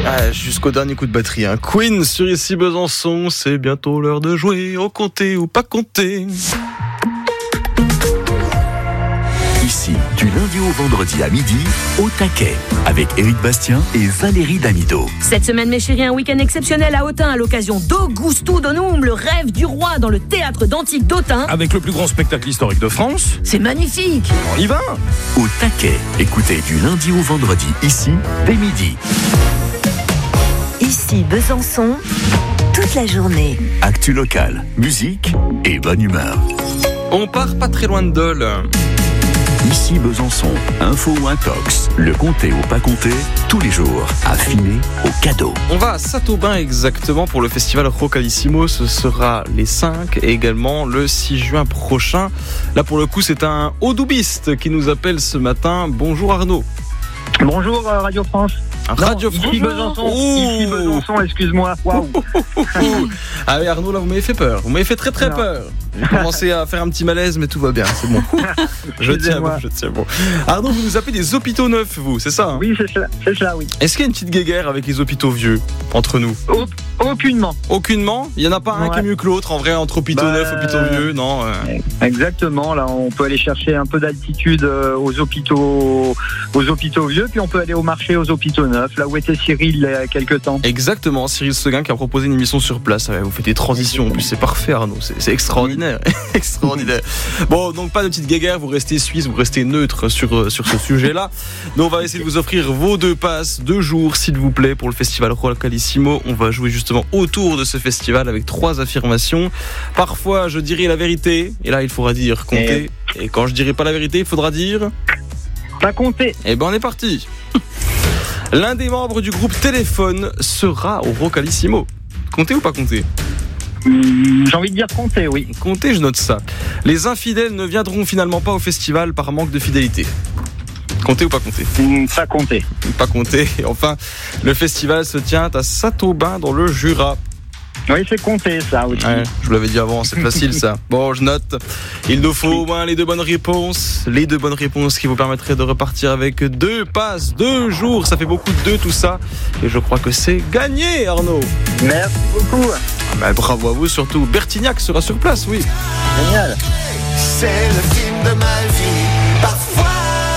Jusqu'au dernier coup de batterie. Queen sur Ici Besançon, c'est bientôt l'heure de jouer au compter ou pas compter. Ici, du lundi au vendredi à midi, au taquet, avec Éric Bastien et Valérie Damido. Cette semaine, mes chéris, un week-end exceptionnel à Autun à l'occasion d'Augusto Donum, le rêve du roi dans le théâtre d'Antique d'Autun. Avec le plus grand spectacle historique de France. C'est magnifique. On y va. Au taquet, écoutez du lundi au vendredi, ici, dès midi. Ici Besançon, toute la journée. Actu locale, musique et bonne humeur. On part pas très loin de Dole. Ici Besançon, info ou intox, le compter ou pas compter, tous les jours, affiné au cadeau. On va à Saint-Aubin exactement pour le festival Rocalissimo. Ce sera les 5 et également le 6 juin prochain. Là pour le coup c'est un audoubiste qui nous appelle ce matin. Bonjour Arnaud. Bonjour Radio France. Radio France. Ici Besançon, excuse-moi. Waouh. Ah oui Arnaud, là vous m'avez fait peur. Vous m'avez fait très peur. J'ai commencé à faire un petit malaise mais tout va bien, c'est bon. Je tiens bon. Arnaud, vous nous appelez des hôpitaux neufs, vous, c'est ça Oui, c'est ça, oui. Est-ce qu'il y a une petite guéguerre avec les hôpitaux vieux entre nous Aucunement. Aucunement. Il n'y en a pas un qui est mieux que l'autre en vrai entre hôpitaux neufs, hôpitaux vieux, non Exactement, là on peut aller chercher un peu d'altitude aux hôpitaux vieux, puis on peut aller au marché aux hôpitaux neufs, là où était Cyril il y a quelques temps. Exactement, Cyril Seguin qui a proposé une émission sur place. Vous faites des transitions, en plus c'est parfait Arnaud, c'est extraordinaire. Extraordinaire. Bon, donc pas de petite guéguerre, vous restez suisse, vous restez neutre sur ce sujet-là. Donc on va essayer de vous offrir vos 2 passes, 2 jours s'il vous plaît pour le festival Rocalissimo. On va jouer justement autour de ce festival avec 3 affirmations. Parfois je dirai la vérité et là il faudra dire compter. Et quand je dirai pas la vérité, il faudra dire pas compter. Et ben on est parti. L'un des membres du groupe Téléphone sera au Rocalissimo. Compter ou pas compter? J'ai envie de dire compter, oui. Compter, je note ça. Les infidèles ne viendront finalement pas au festival par manque de fidélité. Compter ou pas compter? Pas compter. Pas compter. Et enfin, le festival se tient à Saint-Aubin dans le Jura. Oui, c'est compter ça aussi. Ouais, je vous l'avais dit avant, c'est facile ça. Bon, je note. Il nous faut au moins les 2 bonnes réponses. Les 2 bonnes réponses qui vous permettraient de repartir avec 2 passes, 2 jours. Ça fait beaucoup de 2 tout ça. Et je crois que c'est gagné, Arnaud. Merci beaucoup. Bravo à vous, surtout. Bertignac sera sur place, oui. Génial. C'est le film de ma vie, parfois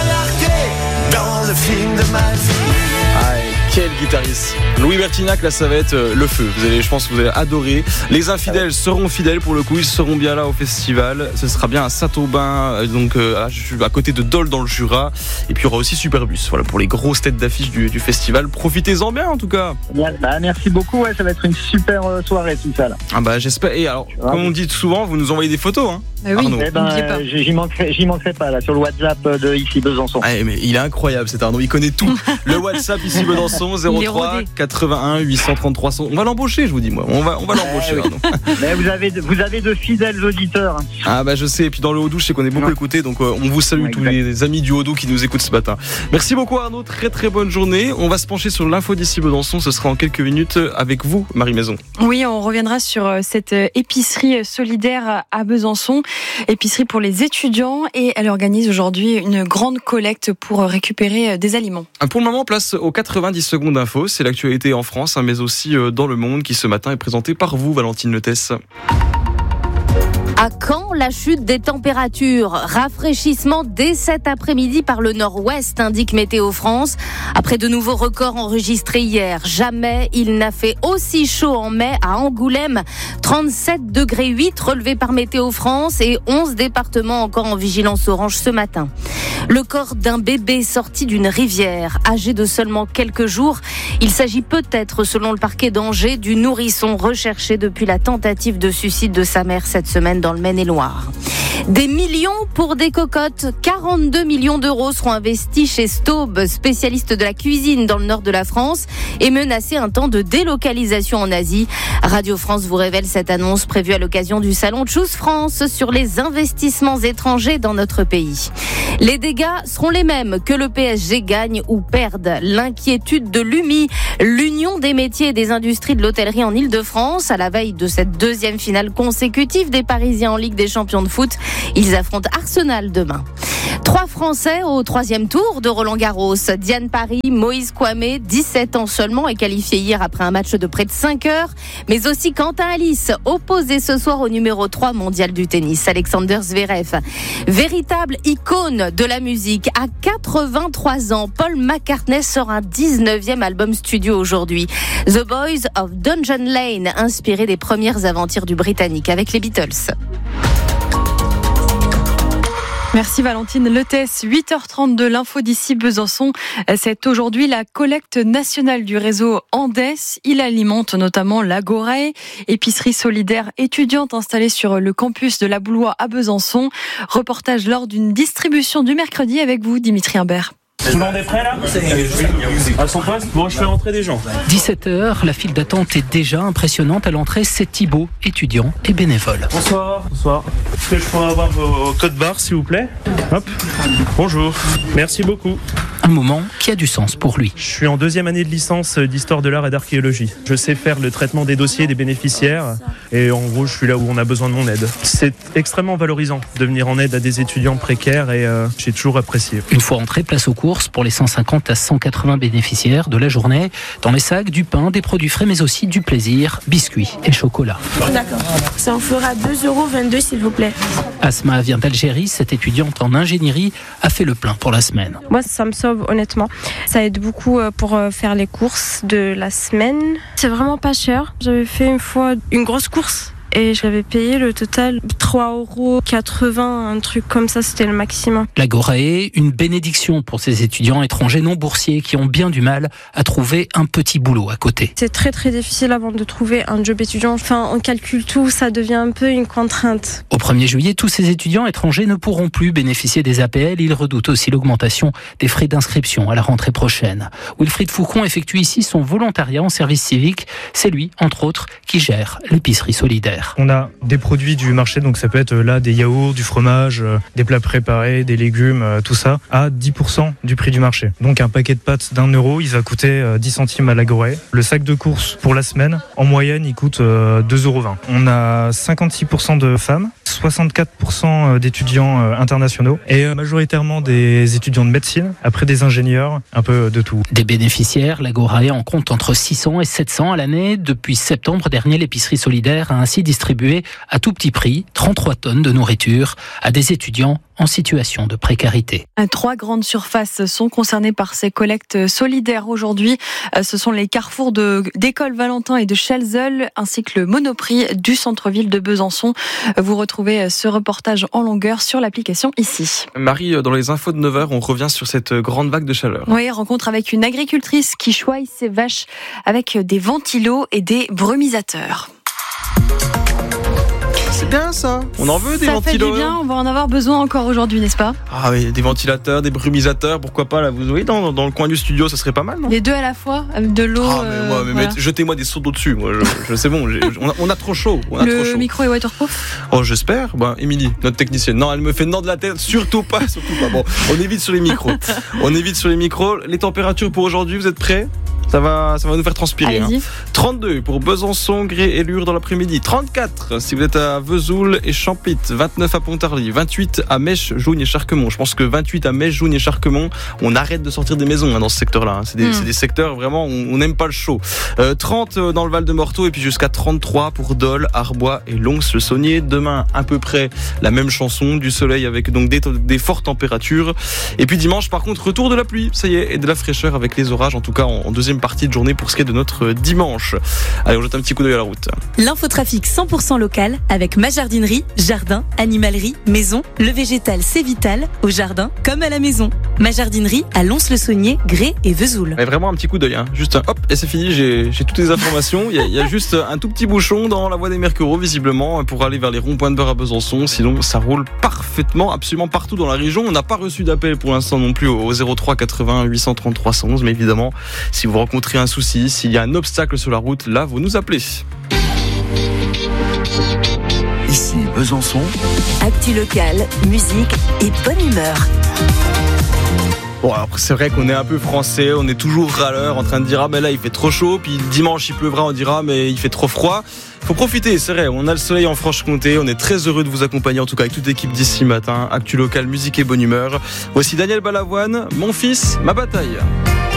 largué dans le film de ma vie. Quel guitariste. Louis Bertignac, là ça va être le feu. Je pense que vous allez adorer. Les infidèles seront fidèles pour le coup, ils seront bien là au festival. Ce sera bien à Saint-Aubin, donc à côté de Dole dans le Jura. Et puis il y aura aussi Superbus, voilà, pour les grosses têtes d'affiche du festival. Profitez-en bien en tout cas. Merci beaucoup, ça va être une super soirée tout ça là. J'espère. Et alors, comme on dit souvent, vous nous envoyez des photos, hein. Oui, Arnaud. J'y manquerai pas là sur le WhatsApp de Ici Besançon. Mais il est incroyable cet Arnaud, il connaît tout. Le WhatsApp Ici Besançon 03 81 833 100. On va l'embaucher, je vous dis moi. On va l'embaucher. Oui. Mais vous avez de fidèles auditeurs. Je sais. Et puis dans le Haut-Doubs, je sais qu'on est beaucoup écouté, donc on vous salue tous les amis du Haut-Doubs qui nous écoutent ce matin. Merci beaucoup Arnaud, très bonne journée. On va se pencher sur l'info d'Ici Besançon. Ce sera en quelques minutes avec vous, Marie Maison. Oui, on reviendra sur cette épicerie solidaire à Besançon. Épicerie pour les étudiants, et elle organise aujourd'hui une grande collecte pour récupérer des aliments. Pour le moment, place aux 90 secondes d'info. C'est l'actualité en France, mais aussi dans le monde, qui ce matin est présentée par vous, Valentine Letès. À quand la chute des températures? Rafraîchissement dès cet après-midi par le nord-ouest, indique Météo France. Après de nouveaux records enregistrés hier, jamais il n'a fait aussi chaud en mai à Angoulême. 37,8 degrés relevés par Météo France et 11 départements encore en vigilance orange ce matin. Le corps d'un bébé sorti d'une rivière, âgé de seulement quelques jours. Il s'agit peut-être, selon le parquet d'Angers, du nourrisson recherché depuis la tentative de suicide de sa mère cette semaine dans le Maine-et-Loire. Des millions pour des cocottes. 42 millions d'euros seront investis chez Staub, spécialiste de la cuisine dans le nord de la France, et menacé un temps de délocalisation en Asie. Radio France vous révèle cette annonce prévue à l'occasion du salon Choose France sur les investissements étrangers dans notre pays. Les dégâts dégâts seront les mêmes que le PSG gagne ou perde. L'inquiétude de l'UMI, l'Union des métiers et des industries de l'hôtellerie en Ile-de-France, à la veille de cette deuxième finale consécutive des Parisiens en Ligue des champions de foot. Ils affrontent Arsenal demain. 3 Français au 3e tour de Roland-Garros. Diane Paris, Moïse Kouamé, 17 ans seulement, est qualifié hier après un match de près de 5 heures. Mais aussi Quentin Alice, opposé ce soir au numéro 3 mondial du tennis, Alexander Zverev. Véritable icône de la musique. À 83 ans, Paul McCartney sort un 19e album studio aujourd'hui. The Boys of Dungeon Lane, inspiré des premières aventures du Britannique avec les Beatles. Merci Valentine Lethès. 8h32, l'info d'ici Besançon. C'est aujourd'hui la collecte nationale du réseau Andes. Il alimente notamment l'Agoré, épicerie solidaire étudiante installée sur le campus de la Boulois à Besançon. Reportage lors d'une distribution du mercredi avec vous, Dimitri Imbert. Tout le monde est prêt là ? À son poste ? Bon, je fais entrer des gens. 17h, la file d'attente est déjà impressionnante. À l'entrée, c'est Thibaut, étudiant et bénévole. Bonsoir. Bonsoir. Est-ce que je pourrais avoir vos codes barres, s'il vous plaît ? Hop. Bonjour. Merci beaucoup. Un moment qui a du sens pour lui. Je suis en 2e année de licence d'histoire de l'art et d'archéologie. Je sais faire le traitement des dossiers des bénéficiaires et en gros, je suis là où on a besoin de mon aide. C'est extrêmement valorisant de venir en aide à des étudiants précaires et j'ai toujours apprécié. Une fois entré, place aux courses pour les 150 à 180 bénéficiaires de la journée. Dans les sacs, du pain, des produits frais, mais aussi du plaisir, biscuits et chocolat. D'accord. Ça en fera 2,22 € s'il vous plaît. Asma vient d'Algérie. Cette étudiante en ingénierie a fait le plein pour la semaine. Moi, ça me sauve honnêtement. Ça aide beaucoup pour faire les courses de la semaine. C'est vraiment pas cher. J'avais fait une fois une grosse course. Et j'avais payé le total 3,80 €, un truc comme ça, c'était le maximum. L'Agoré, une bénédiction pour ces étudiants étrangers non boursiers qui ont bien du mal à trouver un petit boulot à côté. C'est très très difficile avant de trouver un job étudiant. Enfin, on calcule tout, ça devient un peu une contrainte. Au 1er juillet, tous ces étudiants étrangers ne pourront plus bénéficier des APL. Ils redoutent aussi l'augmentation des frais d'inscription à la rentrée prochaine. Wilfried Foucon effectue ici son volontariat en service civique. C'est lui, entre autres, qui gère l'épicerie solidaire. On a des produits du marché, donc ça peut être là des yaourts, du fromage, des plats préparés, des légumes, tout ça, à 10% du prix du marché. Donc un paquet de pâtes d'1 €, il va coûter 10 centimes à l'Agoré. Le sac de courses pour la semaine, en moyenne, il coûte 2,20 €. On a 56% de femmes, 64% d'étudiants internationaux et majoritairement des étudiants de médecine, après des ingénieurs, un peu de tout. Des bénéficiaires, l'Agoré en compte entre 600 et 700 à l'année. Depuis septembre dernier, l'épicerie solidaire a ainsi distribué à tout petit prix 33 tonnes de nourriture à des étudiants en situation de précarité. 3 grandes surfaces sont concernées par ces collectes solidaires aujourd'hui. Ce sont les carrefours d'École Valentin et de Chalzeul, ainsi que le Monoprix du centre-ville de Besançon. Vous retrouvez ce reportage en longueur sur l'application ici. Marie, dans les infos de 9h, on revient sur cette grande vague de chaleur. Oui, rencontre avec une agricultrice qui choisit ses vaches avec des ventilos et des brumisateurs. C'est bien ça, on en veut des ventilateurs. Ça fait du bien, on va en avoir besoin encore aujourd'hui, n'est-ce pas ? Ah oui, des ventilateurs, des brumisateurs, pourquoi pas là, vous voyez dans le coin du studio, ça serait pas mal, non ? Les deux à la fois, avec de l'eau. Mais jetez-moi des seaux d'eau dessus, moi, c'est bon, on a trop chaud. Le micro est waterproof ? Oh, j'espère. Émilie, notre technicienne. Non, elle me fait non de la tête, surtout pas. Bon, on évite sur les micros. Les températures pour aujourd'hui, vous êtes prêts ? Ça va nous faire transpirer. 32 pour Besançon, Gré et Lure dans l'après-midi. 34 si vous êtes à Vesoul et Champit. 29 à Pontarlier. 28 à Mèche, Jougne et Charquemont. Je pense que 28 à Mèche, Jougne et Charquemont, on arrête de sortir des maisons dans ce secteur-là. C'est des secteurs vraiment où on n'aime pas le chaud. 30 dans le Val-de-Morteau et puis jusqu'à 33 pour Dole, Arbois et Lons-le-Saunier. Demain, à peu près la même chanson, du soleil avec donc des fortes températures. Et puis dimanche, par contre, retour de la pluie, ça y est, et de la fraîcheur avec les orages, en tout cas en deuxième partie de journée pour ce qui est de notre dimanche. Allez, on jette un petit coup d'œil à la route. L'infotrafic 100% local avec ma jardinerie, jardin, animalerie, maison. Le végétal, c'est vital, au jardin comme à la maison. Ma jardinerie à Lons-le-Saunier, Gré et Vesoul. Mais vraiment un petit coup d'œil, juste un hop et c'est fini, j'ai toutes les informations. Il y a juste un tout petit bouchon dans la voie des Mercureaux visiblement pour aller vers les ronds-points de beurre à Besançon. Sinon, ça roule parfaitement, absolument partout dans la région. On n'a pas reçu d'appel pour l'instant non plus au 03 80 833 111, mais évidemment, si vous rencontrez un souci, s'il y a un obstacle sur la route, là, vous nous appelez. Ici Besançon. Actu locale, musique et bonne humeur. Bon, après, c'est vrai qu'on est un peu français, on est toujours râleur en train de dire ah mais là il fait trop chaud, puis dimanche il pleuvra, on dira mais il fait trop froid. Faut profiter, c'est vrai, on a le soleil en Franche-Comté, on est très heureux de vous accompagner en tout cas avec toute l'équipe d'ici matin. Actu local, musique et bonne humeur. Voici Daniel Balavoine, Mon fils, ma bataille.